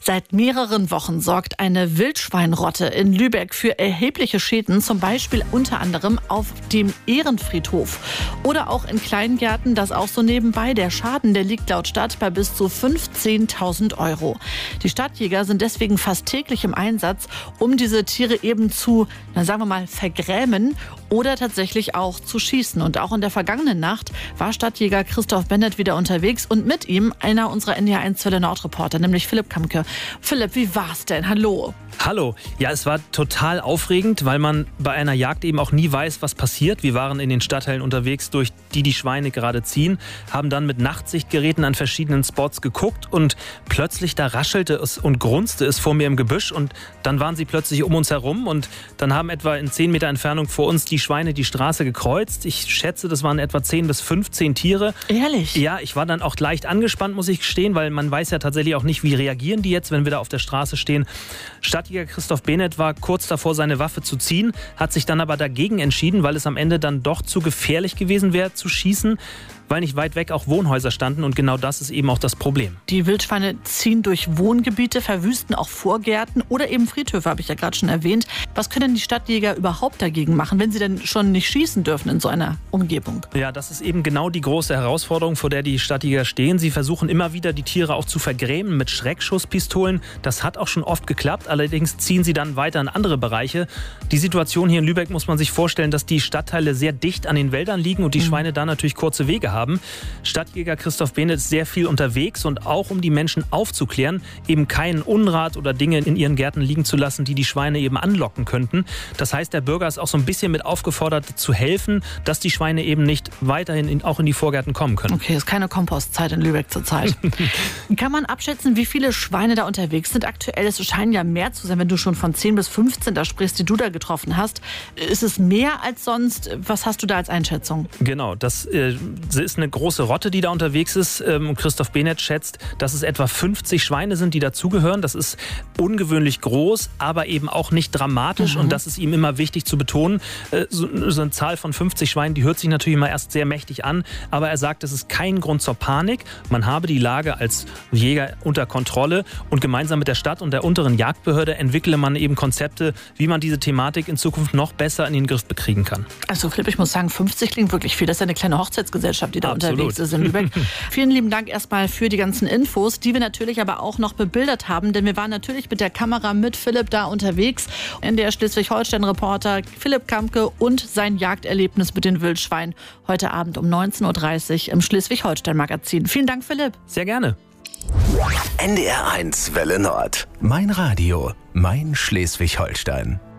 Seit mehreren Wochen sorgt eine Wildschweinrotte in Lübeck für erhebliche Schäden, zum Beispiel unter anderem auf dem Ehrenfriedhof oder auch in Kleingärten, das auch so nebenbei. Der Schaden, der liegt laut Stadt bei bis zu 15.000 €. Die Stadtjäger sind deswegen fast täglich im Einsatz, um diese Tiere eben zu, sagen wir mal, vergrämen oder tatsächlich auch zu schießen. Und auch in der vergangenen Nacht war Stadtjäger Christoph Bennett wieder unterwegs und mit ihm einer unserer NDR1 Welle Nord-Reporter, nämlich Philipp Kamke. Philipp, wie war's denn? Hallo. Hallo. Ja, es war total aufregend, weil man bei einer Jagd eben auch nie weiß, was passiert. Wir waren in den Stadtteilen unterwegs, durch die Schweine gerade ziehen, haben dann mit Nachtsichtgeräten an verschiedenen Spots geguckt und plötzlich da raschelte es und grunzte es vor mir im Gebüsch und dann waren sie plötzlich um uns herum und dann haben etwa in 10 Meter Entfernung vor uns die Schweine die Straße gekreuzt. Ich schätze, das waren etwa 10 bis 15 Tiere. Ehrlich? Ja, ich war dann auch leicht angespannt, muss ich gestehen, weil man weiß ja tatsächlich auch nicht, wie reagieren die jetzt, wenn wir da auf der Straße stehen. Stadtjäger Christoph Bennett war kurz davor, seine Waffe zu ziehen, hat sich dann aber dagegen entschieden, weil es am Ende dann doch zu gefährlich gewesen wäre, zu schießen, weil nicht weit weg auch Wohnhäuser standen und genau das ist eben auch das Problem. Die Wildschweine ziehen durch Wohngebiete, verwüsten auch Vorgärten oder eben Friedhöfe, habe ich ja gerade schon erwähnt. Was können die Stadtjäger überhaupt dagegen machen, wenn sie denn schon nicht schießen dürfen in so einer Umgebung? Ja, das ist eben genau die große Herausforderung, vor der die Stadtjäger stehen. Sie versuchen immer wieder, die Tiere auch zu vergrämen mit Schreckschusspistolen. Das hat auch schon oft geklappt, allerdings ziehen sie dann weiter in andere Bereiche. Die Situation hier in Lübeck muss man sich vorstellen, dass die Stadtteile sehr dicht an den Wäldern liegen und die Schweine da natürlich kurze Wege haben. Stadtjäger Christoph Bennett ist sehr viel unterwegs und auch um die Menschen aufzuklären, eben keinen Unrat oder Dinge in ihren Gärten liegen zu lassen, die die Schweine eben anlocken könnten. Das heißt, der Bürger ist auch so ein bisschen mit aufgefordert zu helfen, dass die Schweine eben nicht weiterhin auch in die Vorgärten kommen können. Okay, ist keine Kompostzeit in Lübeck zurzeit. Kann man abschätzen, wie viele Schweine da unterwegs sind aktuell? Es scheinen ja mehr zu sein, wenn du schon von 10 bis 15 da sprichst, die du da getroffen hast. Ist es mehr als sonst? Was hast du da als Einschätzung? Genau, das ist eine große Rotte, die da unterwegs ist. Christoph Bennett schätzt, dass es etwa 50 Schweine sind, die dazugehören. Das ist ungewöhnlich groß, aber eben auch nicht dramatisch. Und das ist ihm immer wichtig zu betonen. So eine Zahl von 50 Schweinen, die hört sich natürlich immer erst sehr mächtig an. Aber er sagt, es ist kein Grund zur Panik. Man habe die Lage als Jäger unter Kontrolle. Und gemeinsam mit der Stadt und der unteren Jagdbehörde entwickle man eben Konzepte, wie man diese Thematik in Zukunft noch besser in den Griff bekriegen kann. Also Philipp, ich muss sagen, 50 klingt wirklich viel. Das ist ja eine kleine Hochzeitsgesellschaft, die da unterwegs ist in Lübeck. Vielen lieben Dank erstmal für die ganzen Infos, die wir natürlich aber auch noch bebildert haben, denn wir waren natürlich mit der Kamera mit Philipp da unterwegs. NDR Schleswig-Holstein-Reporter Philipp Kamke und sein Jagderlebnis mit den Wildschweinen heute Abend um 19.30 Uhr im Schleswig-Holstein-Magazin. Vielen Dank, Philipp. Sehr gerne. NDR1 Welle Nord. Mein Radio, mein Schleswig-Holstein.